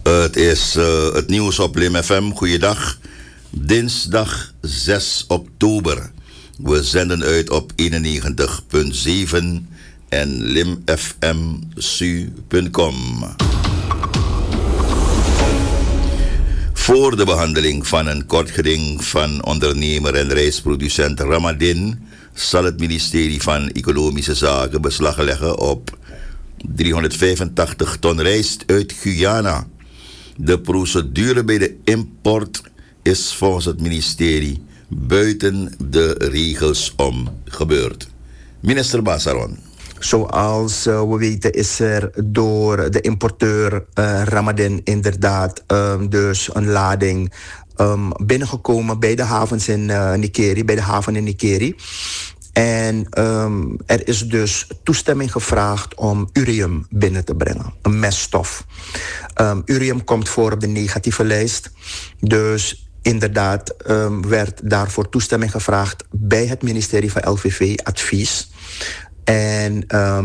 Het is het nieuws op Lim FM. Goeiedag. Dinsdag 6 oktober. We zenden uit op 91.7 en limfmsu.com. Voor de behandeling van een kort geding van ondernemer en reisproducent Ramadin zal het ministerie van Economische Zaken beslag leggen op 385 ton rijst uit Guyana. De procedure bij de import is volgens het ministerie buiten de regels om gebeurd. Minister Basaron. Zoals we weten is er door de importeur Ramadin inderdaad dus een lading binnengekomen bij de havens in Nikeri, bij de haven in Nikeri. En er is dus toestemming gevraagd om urium binnen te brengen, een meststof. Urium komt voor op de negatieve lijst, dus inderdaad werd daarvoor toestemming gevraagd bij het ministerie van LVV Advies. En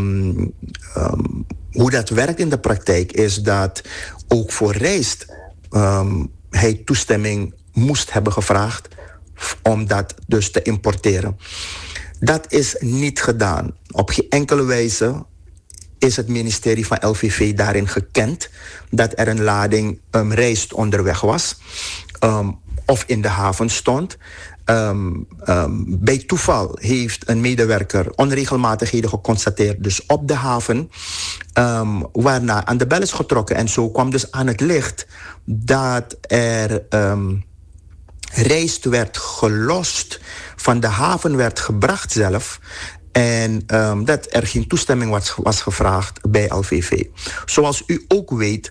hoe dat werkt in de praktijk is dat ook voor rijst hij toestemming moest hebben gevraagd om dat dus te importeren. Dat is niet gedaan. Op geen enkele wijze is het ministerie van LVV daarin gekend dat er een lading rijst onderweg was of in de haven stond. Bij toeval heeft een medewerker onregelmatigheden geconstateerd, dus op de haven, waarna aan de bel is getrokken. En zo kwam dus aan het licht dat er rijst werd gelost, van de haven werd gebracht zelf. En dat er geen toestemming was gevraagd bij LVV. Zoals u ook weet,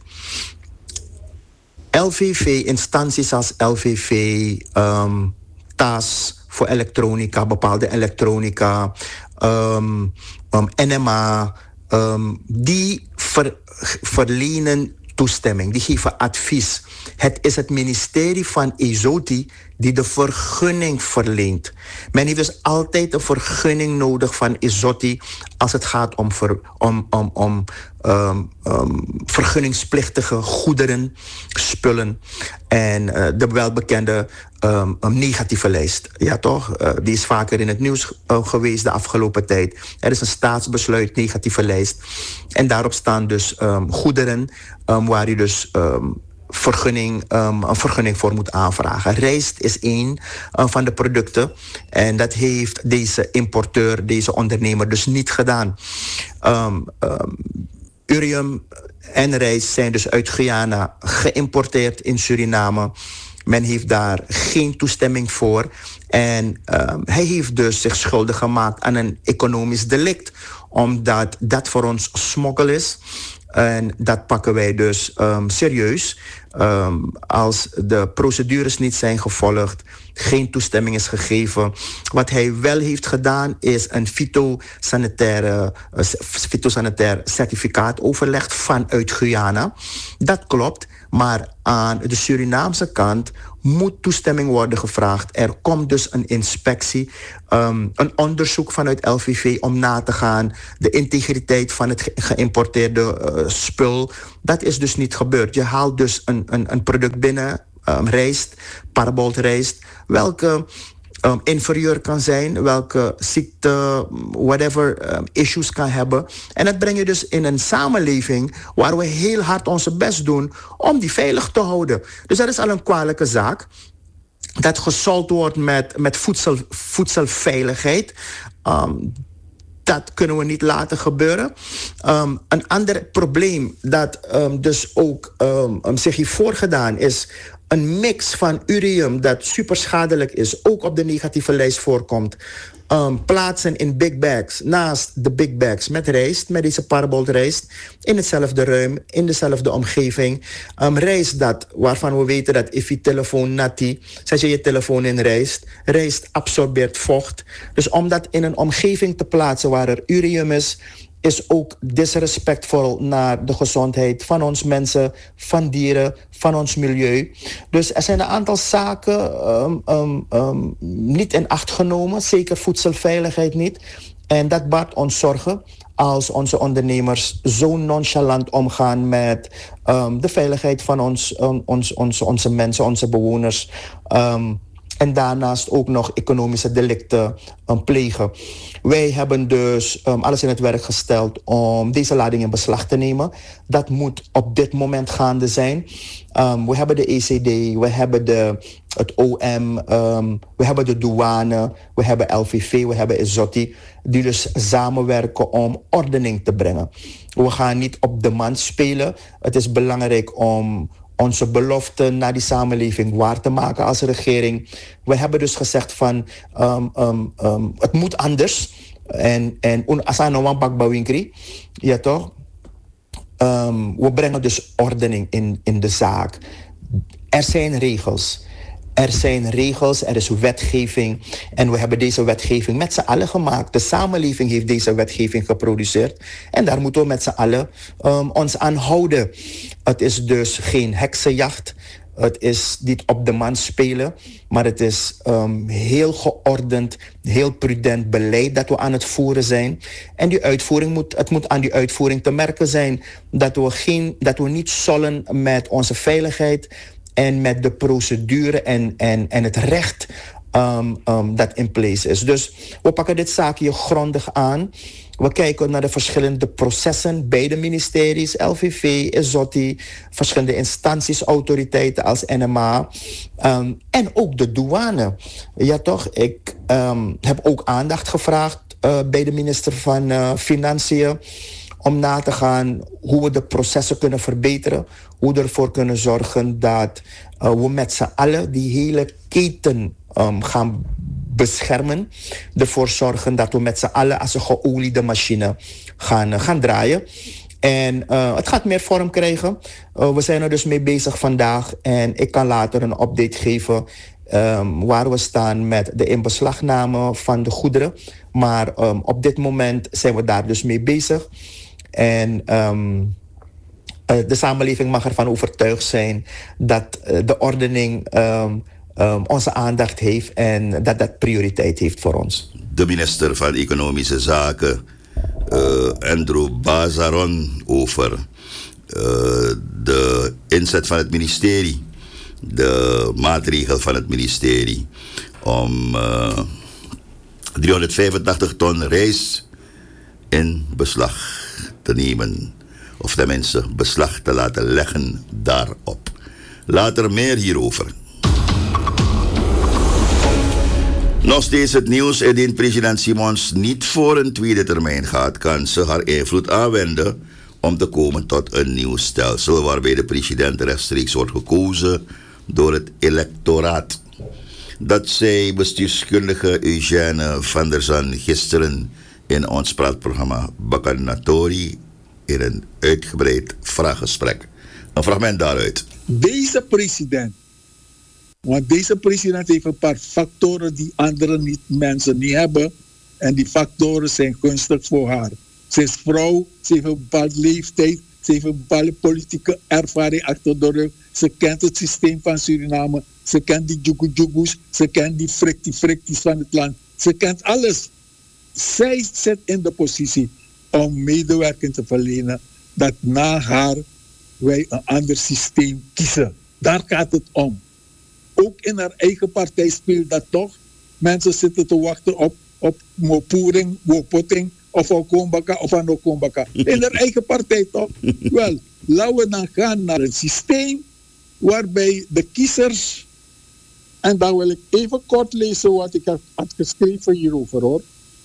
LVV-instanties als LVV, TAS voor elektronica, bepaalde elektronica, NMA, die verlenen toestemming, die geven advies. Het is het ministerie van Ezoti die de vergunning verleent. Men heeft dus altijd een vergunning nodig van Ezoti als het gaat om vergunningsplichtige goederen, spullen en de welbekende negatieve lijst. Ja toch? Die is vaker in het nieuws geweest de afgelopen tijd. Er is een staatsbesluit negatieve lijst en daarop staan dus goederen waar je dus een vergunning voor moet aanvragen. Rijst is één van de producten en dat heeft deze importeur, deze ondernemer dus niet gedaan. Urium en rijst zijn dus uit Guyana geïmporteerd in Suriname. Men heeft daar geen toestemming voor. En hij heeft dus zich schuldig gemaakt aan een economisch delict, omdat dat voor ons smokkel is. En dat pakken wij dus serieus. Als de procedures niet zijn gevolgd, geen toestemming is gegeven. Wat hij wel heeft gedaan is een fytosanitair certificaat overlegd vanuit Guyana. Dat klopt, maar aan de Surinaamse kant moet toestemming worden gevraagd. Er komt dus een inspectie, een onderzoek vanuit LVV om na te gaan. De integriteit van het geïmporteerde spul, dat is dus niet gebeurd. Je haalt dus een product binnen, rijst, parabold rijst, welke inferieur kan zijn, welke ziekte, whatever issues kan hebben. En dat breng je dus in een samenleving waar we heel hard onze best doen om die veilig te houden. Dus dat is al een kwalijke zaak. Dat gesold wordt met voedselveiligheid. Dat kunnen we niet laten gebeuren. Een ander probleem dat dus ook zich heeft voorgedaan is een mix van urium dat super schadelijk is, ook op de negatieve lijst voorkomt. Plaatsen in big bags naast de big bags met rijst, met deze parabold rijst, in hetzelfde ruim, in dezelfde omgeving. Rijst waarvan we weten dat if je telefoon nati, zet je telefoon in rijst absorbeert vocht. Dus om dat in een omgeving te plaatsen waar er urium is ook disrespectvol naar de gezondheid van ons mensen, van dieren, van ons milieu. Dus er zijn een aantal zaken niet in acht genomen, zeker voedselveiligheid niet. En dat baart ons zorgen als onze ondernemers zo nonchalant omgaan met de veiligheid van onze mensen, onze bewoners. En daarnaast ook nog economische delicten plegen. Wij hebben dus alles in het werk gesteld om deze lading in beslag te nemen. Dat moet op dit moment gaande zijn. We hebben de ECD, we hebben het OM, we hebben de douane, we hebben LVV, we hebben Izzotti, die dus samenwerken om ordening te brengen. We gaan niet op de man spelen. Het is belangrijk om onze belofte naar die samenleving waar te maken als regering. We hebben dus gezegd van het moet anders. En asano wan bakbawinkri, ja toch? We brengen dus ordening in de zaak. Er zijn regels. Er is wetgeving. En we hebben deze wetgeving met z'n allen gemaakt. De samenleving heeft deze wetgeving geproduceerd. En daar moeten we met z'n allen ons aan houden. Het is dus geen heksenjacht. Het is niet op de man spelen. Maar het is heel geordend, heel prudent beleid dat we aan het voeren zijn. En die uitvoering het moet aan die uitvoering te merken zijn dat we niet sollen met onze veiligheid en met de procedure en het recht dat in place is. Dus we pakken dit zaakje grondig aan. We kijken naar de verschillende processen bij de ministeries, LVV, Izzotti, verschillende instanties, autoriteiten als NMA en ook de douane. Ja toch, ik heb ook aandacht gevraagd bij de minister van Financiën om na te gaan hoe we de processen kunnen verbeteren. Hoe we ervoor kunnen zorgen dat we met z'n allen die hele keten gaan beschermen. Ervoor zorgen dat we met z'n allen als een geoliede machine gaan draaien. En het gaat meer vorm krijgen. We zijn er dus mee bezig vandaag. En ik kan later een update geven waar we staan met de inbeslagname van de goederen. Maar op dit moment zijn we daar dus mee bezig. En de samenleving mag ervan overtuigd zijn dat de ordening onze aandacht heeft en dat prioriteit heeft voor ons. De minister van Economische Zaken, Andrew Bazaron, over de inzet van het ministerie, de maatregel van het ministerie om 385 ton rijst in beslag te nemen. Of tenminste beslag te laten leggen daarop. Later meer hierover. Nog steeds het nieuws. Indien president Simons niet voor een tweede termijn gaat, kan ze haar invloed aanwenden om te komen tot een nieuw stelsel waarbij de president rechtstreeks wordt gekozen door het electoraat. Dat zei bestuurskundige Eugène van der Zan gisteren in ons praatprogramma Bakanatori in een uitgebreid vraaggesprek. Een fragment daaruit. Deze president, want deze president heeft een paar factoren die andere mensen niet hebben. En die factoren zijn gunstig voor haar. Ze is vrouw, ze heeft een bepaalde leeftijd, ze heeft een bepaalde politieke ervaring achter de rug. Ze kent het systeem van Suriname, ze kent die jugus, ze kent die frikties van het land. Ze kent alles. Zij zit in de positie om medewerking te verlenen dat na haar wij een ander systeem kiezen. Daar gaat het om. Ook in haar eigen partij speelt dat toch. Mensen zitten te wachten op Mopoering, Wopotting of Okombaka of Anokombaka. In haar eigen partij toch? Wel, laten we dan gaan naar een systeem waarbij de kiezers, en dan wil ik even kort lezen wat ik had geschreven hierover hoor.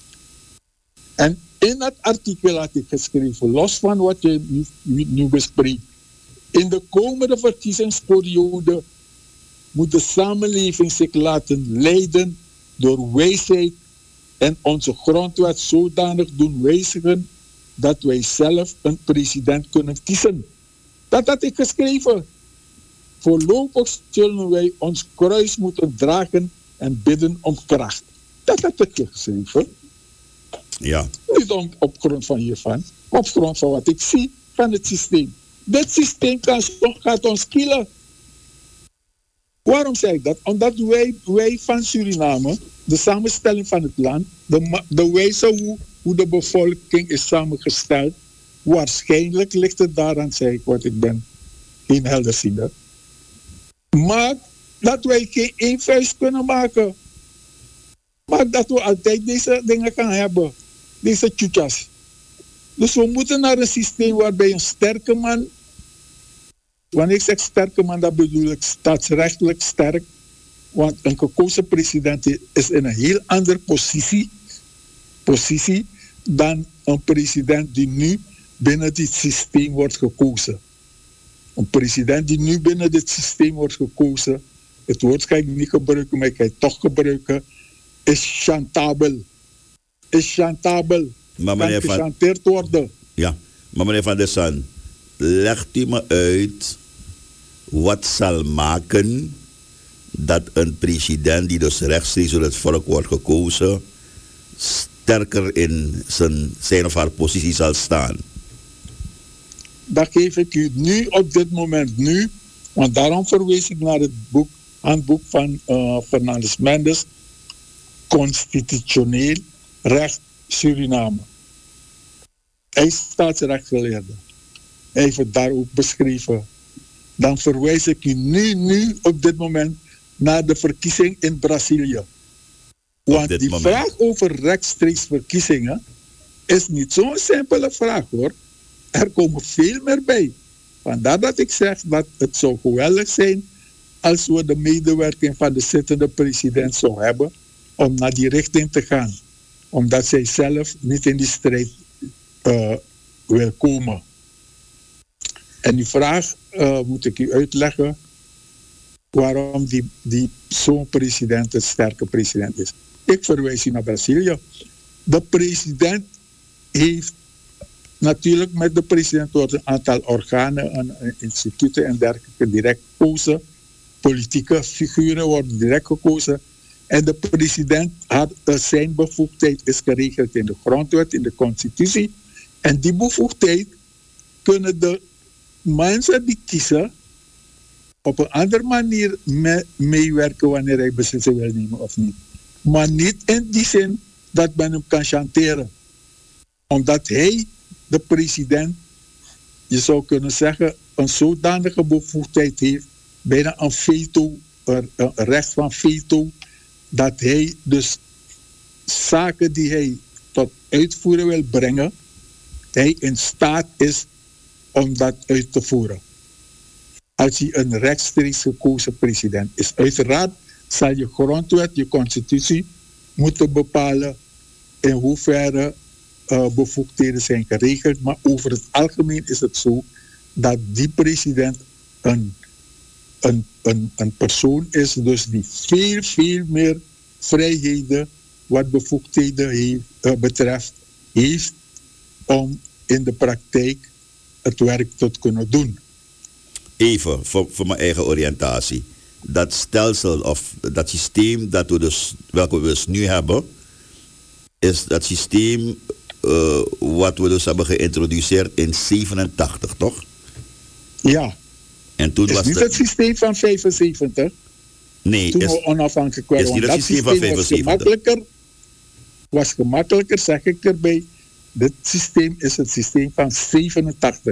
En in dat artikel had ik geschreven, los van wat je nu bespreekt, in de komende verkiezingsperiode moet de samenleving zich laten leiden door wijsheid en onze grondwet zodanig doen wijzigen dat wij zelf een president kunnen kiezen. Dat had ik geschreven. Voorlopig zullen wij ons kruis moeten dragen en bidden om kracht. Dat had ik geschreven. Ja. Niet op grond van hiervan, maar op grond van wat ik zie van het systeem. Dit systeem gaat ons killen. Waarom zeg ik dat? Omdat wij van Suriname, de samenstelling van het land, de wijze hoe hoe de bevolking is samengesteld. Waarschijnlijk ligt het daaraan, zei ik, want ik ben geen helderziender. Maar dat wij geen één vuist kunnen maken. Maar dat we altijd deze dingen gaan hebben. Deze tjutjas. Dus we moeten naar een systeem waarbij een sterke man... Wanneer ik zeg sterke man, dat bedoel ik staatsrechtelijk sterk. Want een gekozen president is in een heel andere positie dan een president die nu binnen dit systeem wordt gekozen. Een president die nu binnen dit systeem wordt gekozen, het woord ga ik niet gebruiken, maar ik ga het toch gebruiken, is chantabel. Is chantabel. Maar kan gechanteerd worden. Ja, maar meneer Van der San, legt u me uit wat zal maken dat een president die dus rechtstreeks door het volk wordt gekozen sterker in zijn of haar positie zal staan? Dat geef ik u nu op dit moment nu, want daarom verwees ik naar het handboek van Fernandes Mendes, Constitutioneel Recht Suriname. Hij is staatsrechtgeleerde. Hij heeft het daar ook beschreven. Dan verwijs ik u nu op dit moment naar de verkiezing in Brazilië. Want die vraag over rechtstreeks verkiezingen is niet zo'n simpele vraag hoor. Er komen veel meer bij. Vandaar dat ik zeg dat het zou geweldig zijn als we de medewerking van de zittende president zouden hebben om naar die richting te gaan. Omdat zij zelf niet in die strijd wil komen. En die vraag moet ik u uitleggen waarom die zo'n president een sterke president is. Ik verwijs u naar Brazilië. De president heeft natuurlijk met de president wordt een aantal organen en instituten en dergelijke direct gekozen. Politieke figuren worden direct gekozen. En de president had zijn bevoegdheid is geregeld in de grondwet, in de constitutie. En die bevoegdheid kunnen de mensen die kiezen op een andere manier meewerken wanneer hij beslissingen wil nemen of niet. Maar niet in die zin dat men hem kan chanteren. Omdat hij, de president, je zou kunnen zeggen, een zodanige bevoegdheid heeft, bijna een veto, een recht van veto, dat hij dus zaken die hij tot uitvoeren wil brengen, hij in staat is om dat uit te voeren. Als hij een rechtstreeks gekozen president is. Uiteraard zal je grondwet, je constitutie moeten bepalen in hoeverre bevoegdheden zijn geregeld. Maar over het algemeen is het zo dat die president een persoon is dus die veel meer vrijheden wat bevoegdheden betreft heeft om in de praktijk het werk te kunnen doen. Even voor mijn eigen oriëntatie. Dat stelsel of dat systeem dat welke we dus nu hebben, is dat systeem wat we dus hebben geïntroduceerd in 87, toch? Ja. En toen is was niet het systeem van 75. Nee, toen we onafhankelijk werden. Is niet het systeem van 75. Was gemakkelijker, zeg ik erbij. Dit systeem is het systeem van 87.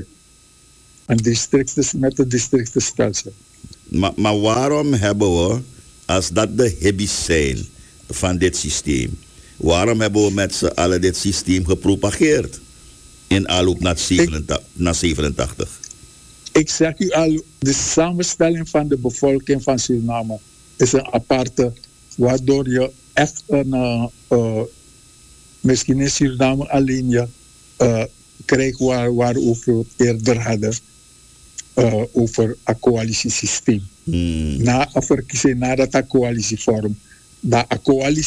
Met het districtenstelsel. Maar waarom hebben we, als dat de hobby's zijn van dit systeem, waarom hebben we met z'n allen dit systeem gepropageerd in aanloop naar 87? Ik zeg u al, de samenstelling van de bevolking van Suriname is een aparte, waardoor je echt misschien in Suriname alleen je krijgt waarover we het eerder hadden, over een coalitiesysteem. Na een verkiezing, nadat een coalitie vormt. Dat een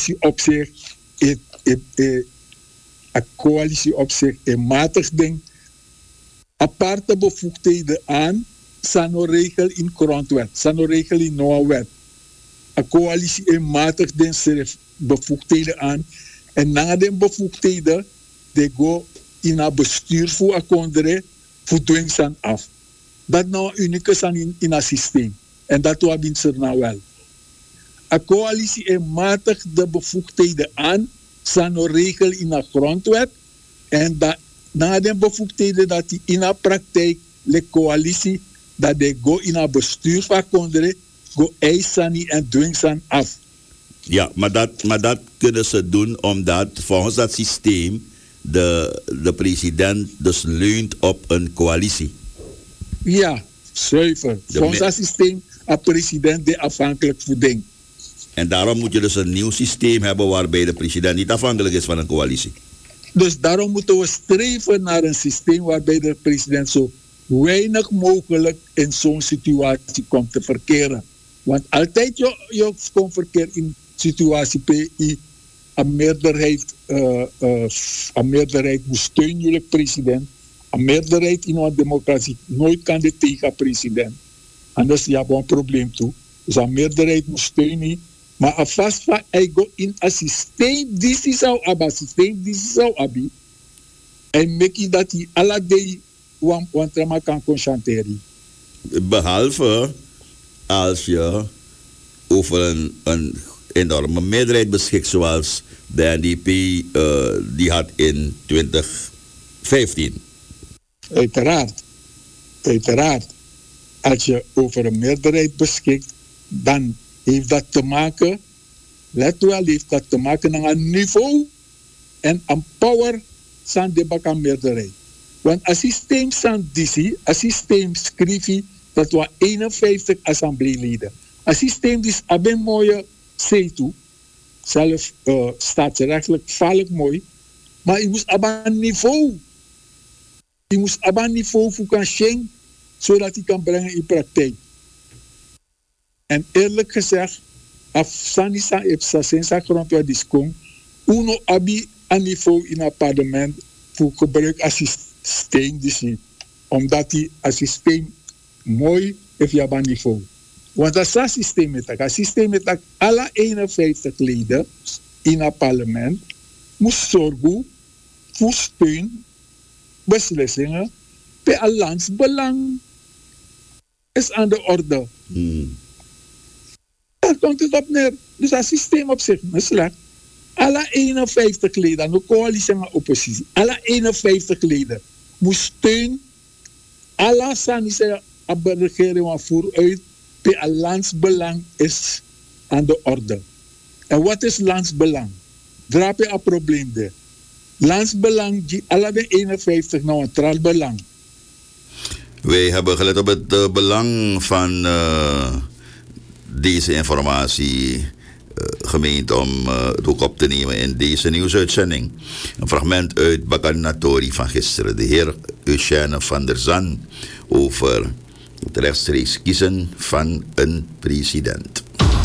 coalitie op zich een matig ding. Aparte bevoegdheden aan, zijn regel in grondwet, zijn regel in nieuwe wet. Een coalitie een matig ding schrijft bevoegdheden aan. En na de bevoegdheden, die go in een bestuur voor een kondre, voedwing zijn af. Dat nou unieke zijn in een systeem. En dat hebben ze nou wel. Een coalitie matigt de bevoegdheden aan, zijn regel in de grondwet. En dat na de bevoegdheden dat die in de praktijk de coalitie dat de go in het bestuur van Kondre go eisen en dwingsen af. Ja, maar dat kunnen ze doen omdat volgens dat systeem de president dus leunt op een coalitie. Ja, zuiver. Volgens dat systeem een president die afhankelijk voeding. En daarom moet je dus een nieuw systeem hebben waarbij de president niet afhankelijk is van een coalitie. Dus daarom moeten we streven naar een systeem waarbij de president zo weinig mogelijk in zo'n situatie komt te verkeren. Want altijd je komt verkeerd in situatie PI, een meerderheid moet steunen jullie president. Een meerderheid in een democratie nooit kan de tegen president. Anders je hebt een probleem toe. Dus een meerderheid moet steunen. Maar alvast van eigen in een systeem die zou hebben. En make dat hij alle day want kan concentreren. Behalve als je over een enorme meerderheid beschikt zoals de NDP die had in 2015. Uiteraard. Als je over een meerderheid beschikt, dan heeft dat te maken, heeft dat te maken met een niveau en een power van de meerderheid. Want als systeem van DC, als systeem schrijft dat we 51 assembleeleden. Als systeem is een mooie C2, zelf staatsrechtelijk vallig mooi, maar je moest op een niveau. Je moest op een niveau voor kan schenken, zodat hij kan brengen in praktijk. En eerlijk gezegd, als Sanisa Epsa Sensa grondwet discom, uno abi een niveau in het parlement voor gebruik als systeem omdat die als systeem mooi heeft je een niveau. Want als dat systeem met alle 51 leden in het parlement moest zorgen voor steun, beslissingen, bij een landsbelang is aan de orde. Daar komt het op neer. Dus dat systeem op zich is slecht. Alle 51 leden, de coalitie en de oppositie, alle 51 leden moest steun. Alle sanise op de regering vooruit. De landsbelang is aan de orde. En wat is landsbelang? Draap je een probleem daar. Landsbelang, die alle de 51 nou een tralbelang. Wij hebben gelet op het belang van deze informatie gemeend om het ook op te nemen in deze nieuwsuitzending. Een fragment uit Bakanatori van gisteren. De heer Eugène van der Zan over het rechtstreeks kiezen van een president.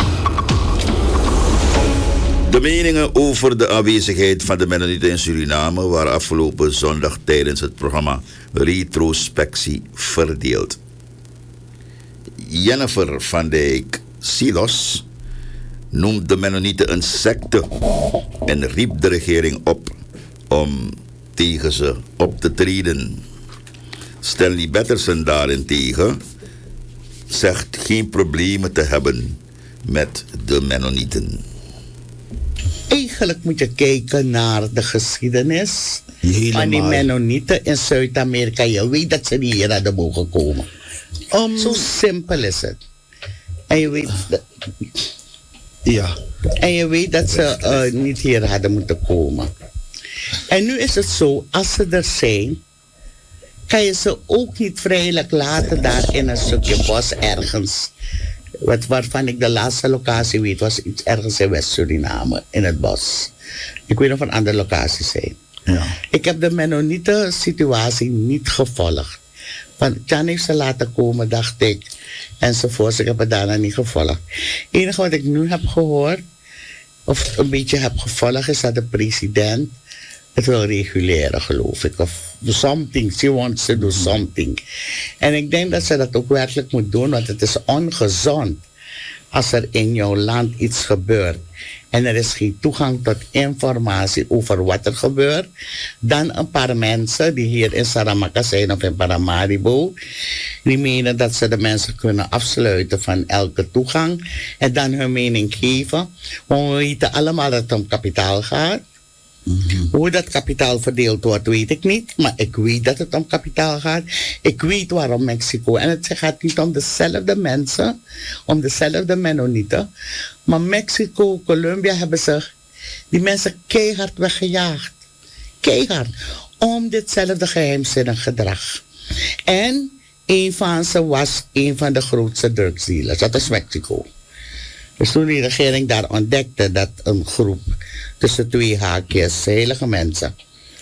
De meningen over de aanwezigheid van de Mennonieten in Suriname waren afgelopen zondag tijdens het programma Retrospectie verdeeld. Jennifer van Dijk Silos noemt de Mennonieten een secte en riep de regering op om tegen ze op te treden. Stanley Batterson daarentegen zegt geen problemen te hebben met de Mennonieten. Eigenlijk moet je kijken naar de geschiedenis van die Mennonieten in Zuid-Amerika. Je weet dat ze niet hier hadden mogen komen. Zo simpel is het. En je weet en je weet dat ze niet hier hadden moeten komen. En nu is het zo, als ze er zijn, kan je ze ook niet vrijelijk laten daar in een stukje bos ergens. Waarvan ik de laatste locatie weet, was iets ergens in West-Suriname, in het bos. Ik weet nog van andere locaties zijn. Ja. Ik heb de Mennonieten situatie niet gevolgd. Want Jan heeft ze laten komen, dacht ik. Enzovoort. Ik heb het daarna niet gevolgd. Het enige wat ik nu heb gehoord, of een beetje heb gevolgd, is dat de president het wil reguleren, geloof ik. Of something. She wants to do something. En ik denk dat ze dat ook werkelijk moet doen, want het is ongezond als er in jouw land iets gebeurt en er is geen toegang tot informatie over wat er gebeurt, dan een paar mensen die hier in Saramaka zijn of in Paramaribo, die menen dat ze de mensen kunnen afsluiten van elke toegang en dan hun mening geven. Want we weten allemaal dat het om kapitaal gaat. Hoe dat kapitaal verdeeld wordt, weet ik niet. Maar ik weet dat het om kapitaal gaat. Ik weet waarom Mexico. En het gaat niet om dezelfde mensen, om dezelfde Mennonieten. Maar Mexico, Colombia hebben ze die mensen keihard weggejaagd. Keihard. Om ditzelfde geheimzinnig gedrag. En een van ze was een van de grootste drugsdealers. Dat is Mexico. Dus toen die regering daar ontdekte dat een groep tussen twee haakjes, heilige mensen,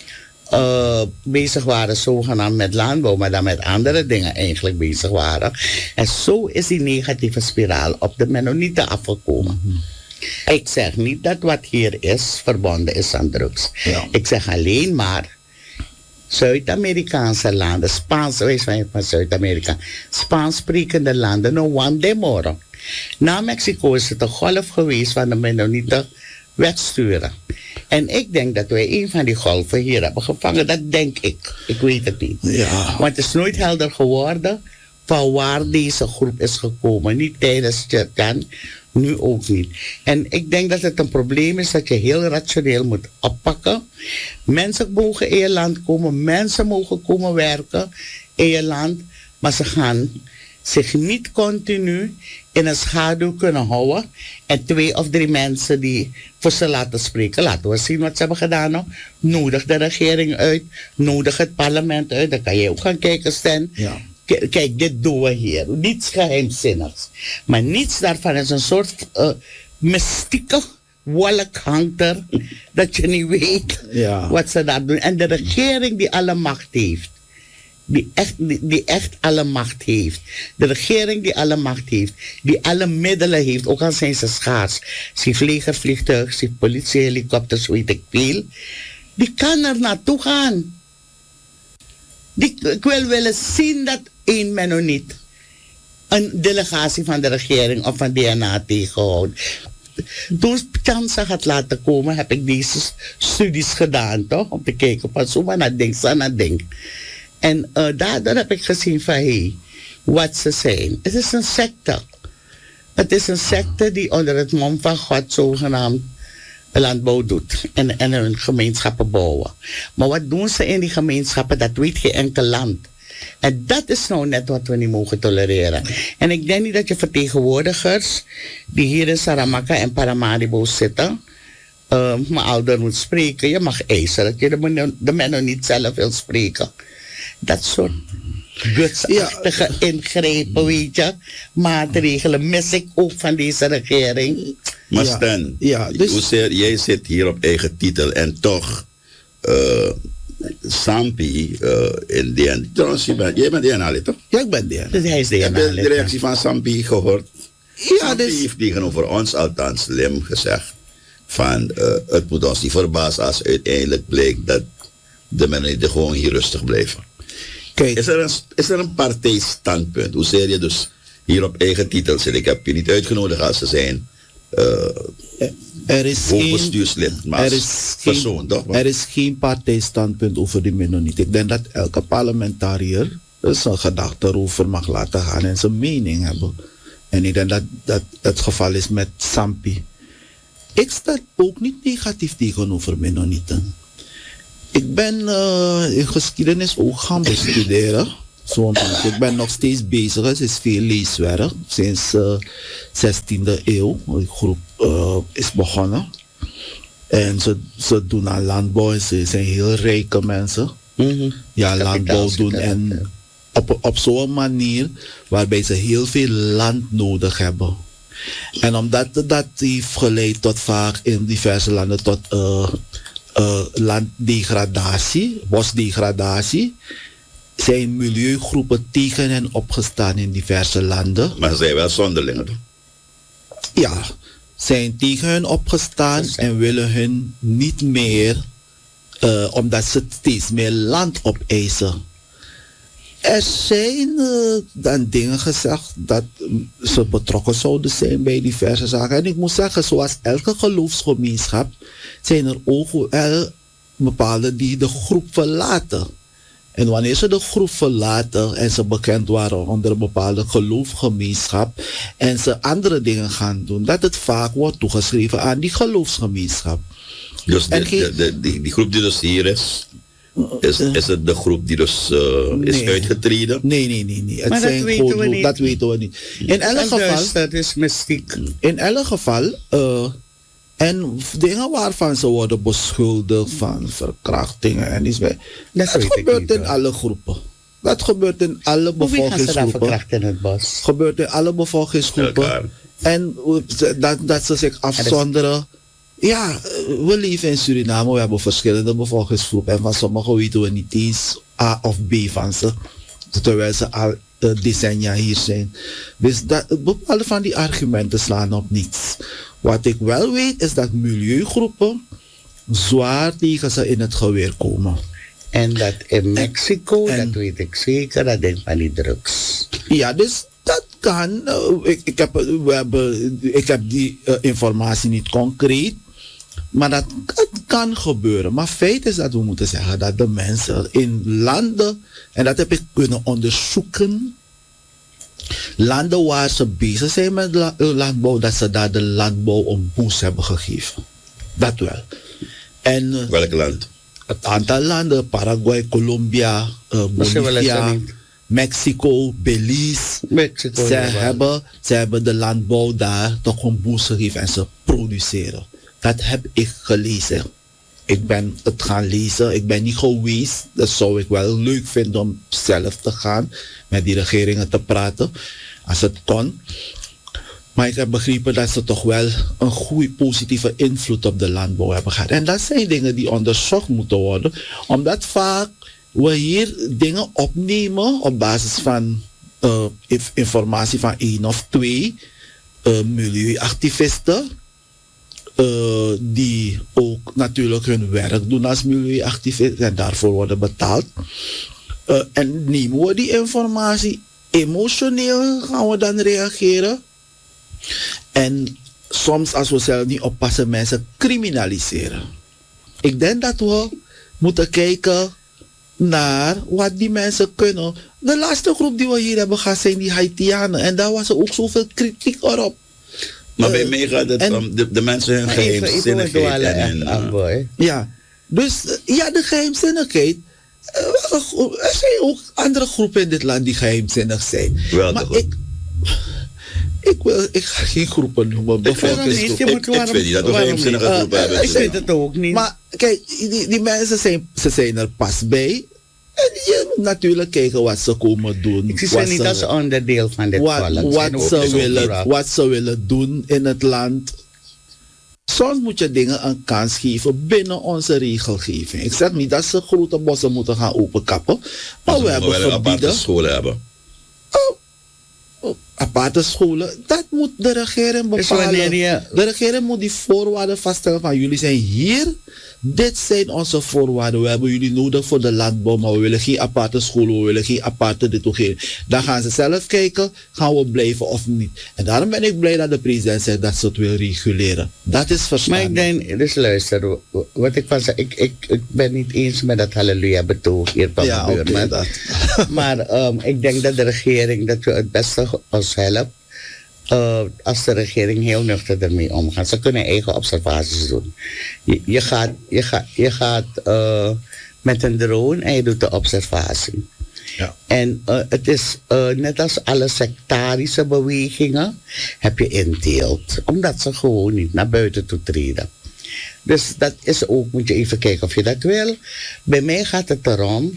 bezig waren zogenaamd met landbouw, maar dan met andere dingen eigenlijk bezig waren. En zo is die negatieve spiraal op de Mennonieten afgekomen. Ik zeg niet dat wat hier is verbonden is aan drugs. Ja. Ik zeg alleen maar Zuid-Amerikaanse landen, wees van Zuid-Amerika, Spaans sprekende landen, no one day more. Na Mexico is het een golf geweest van de Mennonieten wegsturen. En ik denk dat wij een van die golven hier hebben gevangen. Dat denk ik. Ik weet het niet. Ja. Want het is nooit helder geworden van waar deze groep is gekomen. Niet tijdens Tjerkan, nu ook niet. En ik denk dat het een probleem is dat je heel rationeel moet oppakken. Mensen mogen in je land komen. Mensen mogen komen werken in je land. Maar ze gaan zich niet continu in een schaduw kunnen houden. En 2 of 3 mensen die voor ze laten spreken. Laten we zien wat ze hebben gedaan. No? Nodig de regering uit. Nodig het parlement uit. Dan kan je ook gaan kijken, Stan. Ja. Kijk, dit doen we hier. Niets geheimzinnigs. Maar niets daarvan is een soort mystieke wolk hangt er. Dat je niet weet wat ze daar doen. En de regering die alle macht heeft. Die echt alle macht heeft. De regering die alle macht heeft. Die alle middelen heeft. Ook al zijn ze schaars. Zie vlegervliegtuig, zie politiehelikopters, weet ik veel. Die kan er naartoe gaan. Ik wil willen zien dat een Mennoniet een delegatie van de regering of van DNA tegenhoudt. Toen Chansa had laten komen, heb ik deze studies gedaan, toch? Om te kijken van zo maar naar ding. En daardoor heb ik gezien van, wat ze zijn. Het is een secte. Het is een secte die onder het mom van God zogenaamd landbouw doet. En hun gemeenschappen bouwen. Maar wat doen ze in die gemeenschappen, dat weet geen enkel land. En dat is nou net wat we niet mogen tolereren. En ik denk niet dat je vertegenwoordigers die hier in Saramaka en Paramaribo zitten, maar al door moet spreken. Je mag eisen dat je de Mennoniet zelf wil spreken. Dat soort gutsachtige ingrepen, weet je, maatregelen mis ik ook van deze regering. Maar Stan, dus jij zit hier op eigen titel en toch Sampi in DN. Trouwens, jij bent DNA-lid, toch? Ja, ik ben DNA. Dus hij is DNA-lid. Heb je de reactie van Sampi gehoord? Ja, Sampi heeft tegenover ons althans slim gezegd van het moet ons niet verbazen als uiteindelijk blijkt dat de Mennonieten gewoon hier rustig blijven. Kijk. Is er een partijstandpunt? Hoe zeg je dus hier op eigen titel zit? Ik heb je niet uitgenodigd als ze zijn hoofdbestuurslid, maar als persoon, toch? Er is geen partijstandpunt over de Mennonieten. Ik denk dat elke parlementariër zijn gedachten erover mag laten gaan en zijn mening hebben. En ik denk dat het geval is met Sampi. Ik sta ook niet negatief tegenover Mennonieten. Ik ben in geschiedenis ook gaan bestuderen. Ik ben nog steeds bezig. Het is veel leeswerk. Sinds 16e eeuw. De groep is begonnen. En ze doen aan landbouw. Ze zijn heel rijke mensen. Mm-hmm. Ja, landbouw doen. En op zo'n manier waarbij ze heel veel land nodig hebben. En omdat dat heeft geleid tot vaak in diverse landen tot landdegradatie, bosdegradatie, zijn milieugroepen tegen hen opgestaan in diverse landen. Maar ze zijn wel zonderlingen, toch? Ja, zijn tegen hen opgestaan en willen hun niet meer, omdat ze steeds meer land opeisen. Er zijn dan dingen gezegd dat ze betrokken zouden zijn bij diverse zaken. En ik moet zeggen, zoals elke geloofsgemeenschap zijn er ook wel bepaalde die de groep verlaten. En wanneer ze de groep verlaten en ze bekend waren onder een bepaalde geloofsgemeenschap en ze andere dingen gaan doen, dat het vaak wordt toegeschreven aan die geloofsgemeenschap. Dus En die groep die dus hier is het de groep die dus is Nee. uitgetreden? Nee. Het Maar dat zijn weten we gewoon- niet. Dat weten we niet. In elk geval, Dat is mystiek. in elk geval, en dingen waarvan ze worden beschuldigd van verkrachtingen en iets meer. Dat Dat weet ik gebeurt niet, in hoor. alle groepen. Dat gebeurt in alle Hoe wie gaan ze dan bevolkingsgroepen. verkrachten in het bos? Gebeurt in alle bevolkingsgroepen. Elkaar. En dat ze zich afzonderen. Ja, we leven in Suriname, we hebben verschillende bevolkingsgroepen. En van sommigen weten we niet eens A of B van ze. Terwijl ze al decennia hier zijn. Dus bepaalde van die argumenten slaan op niets. Wat ik wel weet is dat milieugroepen zwaar tegen ze in het geweer komen. En dat in Mexico, en- dat weet ik zeker, dat ding van die drugs. Ja, dus dat kan. Ik heb die informatie niet concreet. Maar dat kan gebeuren. Maar feit is dat we moeten zeggen dat de mensen in landen, en dat heb ik kunnen onderzoeken, landen waar ze bezig zijn met landbouw, dat ze daar de landbouw een boost hebben gegeven. Dat wel. En Welk land? het aantal landen, Paraguay, Colombia, ze willen Bolivia, ze niet. Mexico, Belize. Mexico, Ze hebben de landbouw daar toch een boost gegeven en ze produceren. Dat heb ik gelezen. Ik ben het gaan lezen. Ik ben niet geweest. Dat zou ik wel leuk vinden om zelf te gaan. Met die regeringen te praten. Als het kon. Maar ik heb begrepen dat ze toch wel een goede positieve invloed op de landbouw hebben gehad. En dat zijn dingen die onderzocht moeten worden. Omdat vaak we hier dingen opnemen op basis van informatie van 1 of 2 milieuactivisten. Die ook natuurlijk hun werk doen als milieuactivisten en daarvoor worden betaald. En nemen we die informatie emotioneel, gaan we dan reageren. En soms als we zelf niet oppassen, mensen criminaliseren. Ik denk dat we moeten kijken naar wat die mensen kunnen. De laatste groep die we hier hebben gehad zijn die Haitianen. En daar was er ook zoveel kritiek op. Maar bij mij gaat het om de mensen hun geheimzinnigheid. Ja, dus de geheimzinnigheid. Er zijn ook andere groepen in dit land die geheimzinnig zijn. Wel, maar ik ga geen groepen noemen. Ik vind niet dat we geheimzinnige groepen hebben. Ik weet het ook niet. Maar kijk, die mensen zijn er pas bij. En je moet natuurlijk kijken wat ze komen doen. Ik zie ze niet als onderdeel van dit volk. Wat ze willen doen in het land. Soms moet je dingen een kans geven binnen onze regelgeving. Ik zeg niet dat ze grote bossen moeten gaan openkappen. Maar we hebben gebieden. Aparte scholen hebben. Aparte scholen, dat moet de regering bepalen. De regering moet die voorwaarden vaststellen van jullie zijn hier. Dit zijn onze voorwaarden. We hebben jullie nodig voor de landbouw, maar we willen geen aparte scholen, we willen geen aparte dit of geen. Dan gaan ze zelf kijken, gaan we blijven of niet. En daarom ben ik blij dat de president zegt dat ze het wil reguleren. Dat is verstandig. Maar ik denk, dus luister, wat ik van zeg, ik ben niet eens met dat halleluja betoog hier van de buurman. Dat. Maar ik denk dat de regering, dat we het beste ons helpt. Als de regering heel nuchter ermee omgaat. Ze kunnen eigen observaties doen. Je gaat met een drone en je doet de observatie. Ja. En het is net als alle sectarische bewegingen heb je inteelt. Omdat ze gewoon niet naar buiten toe treden. Dus dat is ook, moet je even kijken of je dat wil. Bij mij gaat het erom.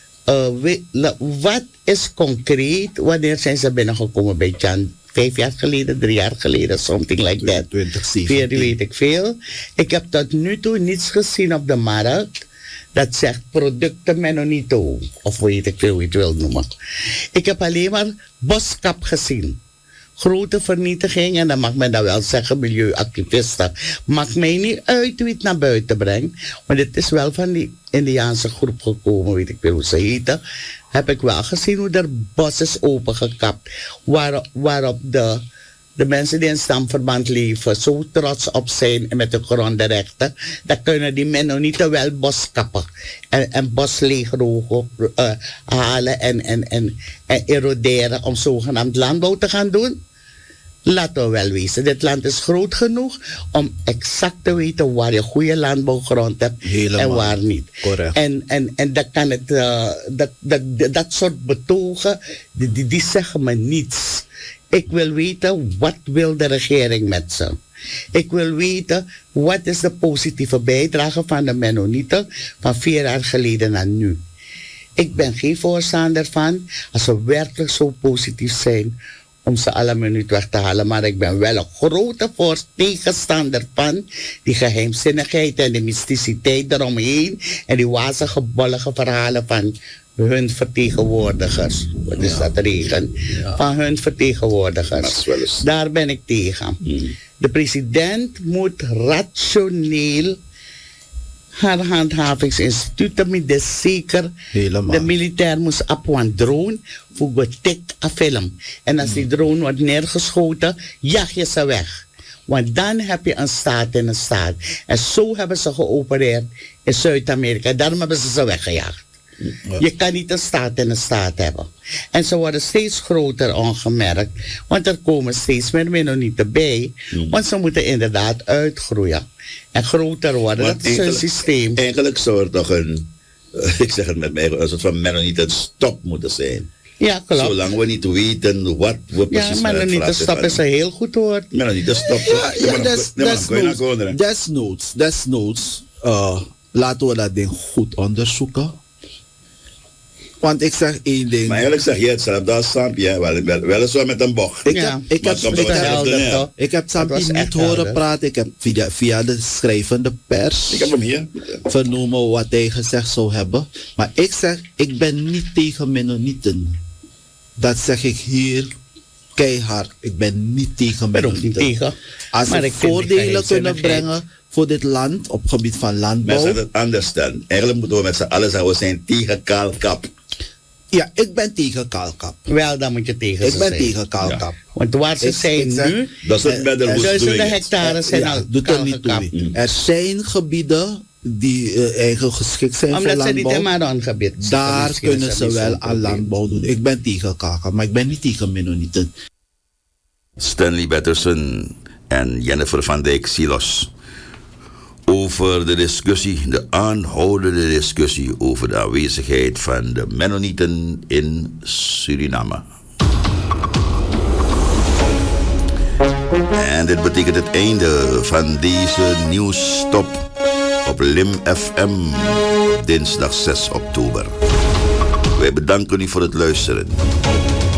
Wat is concreet? Wanneer zijn ze binnengekomen bij Jan? 5 jaar geleden, 3 jaar geleden, something like that. 2017. Weet ik veel. Ik heb tot nu toe niets gezien op de markt dat zegt producten Menonito. Of weet ik veel hoe je het wil noemen. Ik heb alleen maar boskap gezien. Grote vernietiging, en dan mag men dat wel zeggen, milieuactivisten. Maakt mij niet uit wie het naar buiten brengt. Want het is wel van die Indiaanse groep gekomen, weet ik veel hoe ze heten. Heb ik wel gezien hoe er bos is opengekapt. Waarop de mensen die in stamverband leven zo trots op zijn en met de grondenrechten. Dan kunnen die Mennonieten wel bos kappen. En bos leegrogen halen en eroderen om zogenaamd landbouw te gaan doen. laten we wel wezen, dit land is groot genoeg om exact te weten waar je goede landbouwgrond hebt en waar niet. Correct. En dan kan het, dat soort betogen, die zeggen me niets. Ik wil weten, wat wil de regering met ze? Ik wil weten, wat is de positieve bijdrage van de Mennonieten van 4 jaar geleden naar nu? Ik ben geen voorstander van, als ze werkelijk zo positief zijn, om ze alle minuut weg te halen. Maar ik ben wel een grote tegenstander van die geheimzinnigheid en de mysticiteit eromheen en die wazige, bollige verhalen van hun vertegenwoordigers. Wat is dat regen? Ja. Van hun vertegenwoordigers. Daar ben ik tegen. De president moet rationeel haar handhavingsinstituten met de zeker de militair moest op een drone voor getik een film. En als die drone wordt neergeschoten, jaag je ze weg. Want dan heb je een staat in een staat. En zo hebben ze geopereerd in Zuid-Amerika. Daarom hebben ze weggejaagd. Ja. Je kan niet een staat in een staat hebben. En ze worden steeds groter ongemerkt. Want er komen steeds meer Mennonieten bij. Want ze moeten inderdaad uitgroeien. En groter worden. Want dat is hun systeem. Eigenlijk zou er toch ik zeg het met mij, een soort van Mennonieten stop moeten zijn. Ja, klopt. Zolang we niet weten wat we precies ja, Mennonieten stop is een heel goed woord. Mennonieten stop. Desnoods. Laten we dat ding goed onderzoeken. Want ik zeg één ding. Maar eigenlijk zeg je het zelf, dat is Sampi, weliswaar met een bocht. Ik heb Sampi niet horen praten. Ik heb via de schrijvende pers ik heb hem hier vernomen wat hij gezegd zou hebben. Maar ik zeg, ik ben niet tegen Mennonieten. Dat zeg ik hier keihard. Ik ben niet tegen Mennonieten. Als ze voordelen kunnen brengen voor dit land op het gebied van landbouw. Mensen het anders dan. Eigenlijk moeten we met z'n allen zeggen, we zijn tegen kaalkap. Ja, ik ben tegen kaalkap. Wel, dan moet je tegen zijn. Ik ben tegen kaalkap. Ja. Want waar ze zijn nu, dat is duizenden hectare zijn al kaalgekapt. Er zijn gebieden die eigenlijk geschikt zijn voor landbouw. Omdat ze niet in Maron-gebied. Daar kunnen ze wel aan landbouw doen. Ik ben tegen kaalkap, maar ik ben niet tegen Mennonieten. Stanley Batterson en Jennifer van Dijk Silos. Over de discussie, de aanhoudende discussie over de aanwezigheid van de Mennonieten in Suriname. En dit betekent het einde van deze nieuwsstop op LIM FM, dinsdag 6 oktober. Wij bedanken u voor het luisteren.